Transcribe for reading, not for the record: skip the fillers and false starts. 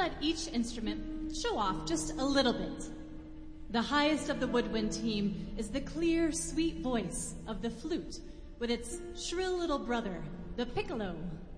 let each instrument show off just a little bit. The highest of the woodwind team is the clear, sweet voice of the flute, with its shrill little brother, the piccolo,